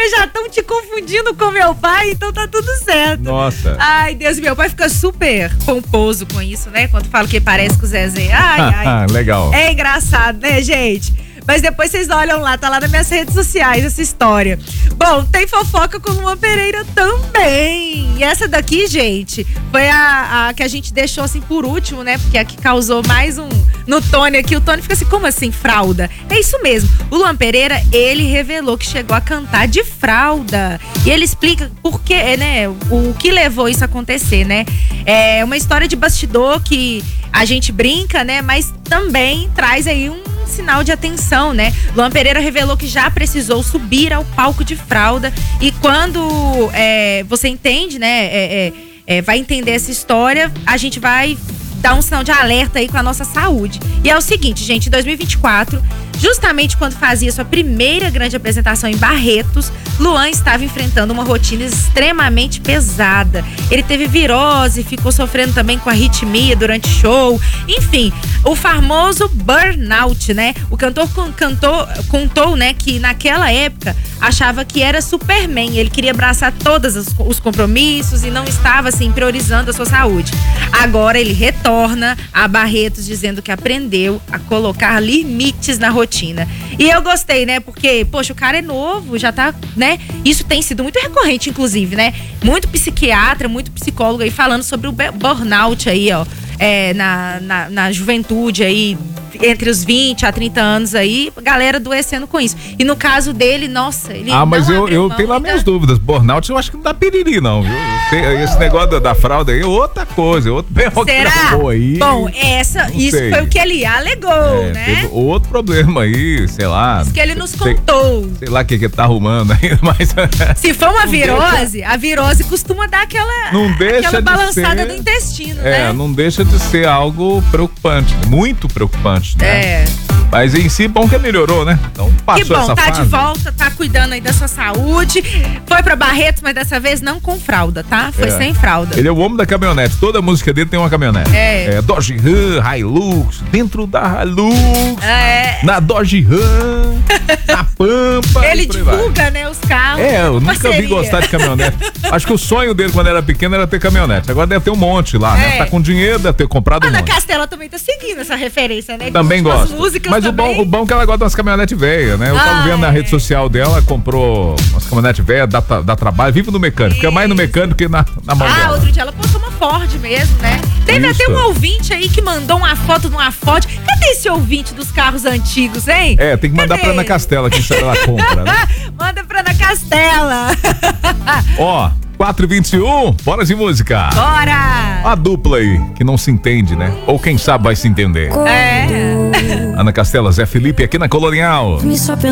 vocês já estão te confundindo com meu pai, então tá tudo certo. Nossa. Ai, Deus, meu pai fica super pomposo com isso, né? Quando fala que parece com o Zezé. Ai. Legal. É engraçado, né, gente? Mas depois vocês olham lá, tá lá nas minhas redes sociais essa história. Bom, tem fofoca com Luan Pereira também. E essa daqui, gente, foi a que a gente deixou assim por último, né? Porque é a que causou mais no Tony aqui. O Tony fica assim, como assim, fralda? É isso mesmo. O Luan Pereira, ele revelou que chegou a cantar de fralda. E ele explica por quê, né? O que levou isso a acontecer, né? É uma história de bastidor que a gente brinca, né? Mas também traz aí um sinal de atenção, né? Luan Pereira revelou que já precisou subir ao palco de fralda e quando você entende, né? Vai entender essa história, a gente vai dar um sinal de alerta aí com a nossa saúde. E é o seguinte, gente, em 2024, justamente quando fazia sua primeira grande apresentação em Barretos, Luan estava enfrentando uma rotina extremamente pesada. Ele teve virose, ficou sofrendo também com arritmia durante o show. Enfim, o famoso burnout, né? O cantor contou, né, que naquela época achava que era Superman. Ele queria abraçar todos os compromissos e não estava, assim, priorizando a sua saúde. Agora ele retorna a Barretos dizendo que aprendeu a colocar limites na rotina. E eu gostei, né? Porque, poxa, o cara é novo, já tá, né? Isso tem sido muito recorrente, inclusive, né? Muito psiquiatra, muito psicólogo aí falando sobre o burnout aí, ó. Na juventude aí, entre os 20 a 30 anos aí, galera adoecendo com isso. E no caso dele, nossa, ele mas eu tenho lá minhas dúvidas. Burnout eu acho que não dá piriri, não, viu? Esse negócio da fralda aí é outra coisa. Será? Aí, bom, isso sei. Foi o que ele alegou, né? Teve outro problema aí, sei lá. Isso que ele nos contou. Sei lá o que ele tá arrumando aí, mas... Se for uma virose, a virose costuma dar aquela balançada do intestino, né? Não deixa de ser algo preocupante, muito preocupante, né? Mas em si, bom que melhorou, né? Então passou essa fase. Que bom, tá de volta, tá cuidando aí da sua saúde. Foi pra Barretos, mas dessa vez não com fralda, tá? Foi sem fralda. Ele é o homem da caminhonete, toda a música dele tem uma caminhonete. Dodge Ram, Hilux, dentro da Hilux, na Dodge Ram, na Pampa. Ele divulga, né, os carros. Eu nunca vi gostar de caminhonete. Acho que o sonho dele quando era pequeno era ter caminhonete. Agora deve ter um monte lá, né? Tá com dinheiro, deve ter comprado um monte. A Ana Castela também tá seguindo essa referência, né? Também gosta. Mas o bom é que ela gosta das caminhonetes velhas, né? Eu tava vendo na rede social dela, comprou umas caminhonetes velhas, dá trabalho, vive no mecânico. Fica mais no mecânico que na mão dela. Outro dia ela postou uma Ford mesmo, né? Teve até um ouvinte aí que mandou uma foto de uma Ford. Cadê esse ouvinte dos carros antigos, hein? Tem que mandar pra Ana Castela, quem sabe ela compra, né? Manda pra Ana Castela. 4h21, bora de música. Bora! A dupla aí, que não se entende, né? Ou quem sabe vai se entender. Ana Castela, Zé Felipe aqui na Colonial.